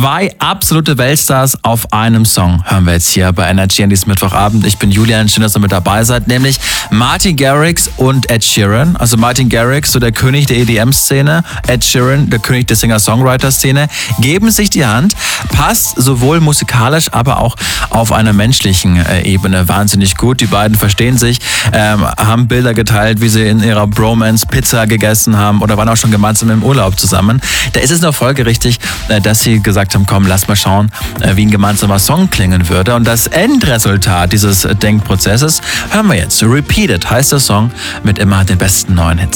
2 absolute Weltstars auf einem Song hören wir jetzt hier bei Energy an diesem Mittwochabend. Ich bin Julian, schön, dass ihr mit dabei seid, nämlich Martin Garrix und Ed Sheeran. Also Martin Garrix, so der König der EDM-Szene, Ed Sheeran, der König der Singer-Songwriter-Szene, geben sich die Hand, passt sowohl musikalisch, aber auch auf einer menschlichen Ebene wahnsinnig gut. Die beiden verstehen sich, haben Bilder geteilt, wie sie in ihrer Bromance Pizza gegessen haben oder waren auch schon gemeinsam im Urlaub zusammen. Da ist es nur folgerichtig, dass sie gesagt haben, komm, lass mal schauen, wie ein gemeinsamer Song klingen würde. Und das Endresultat dieses Denkprozesses hören wir jetzt. Repeated heißt der Song mit immer den besten neuen Hits.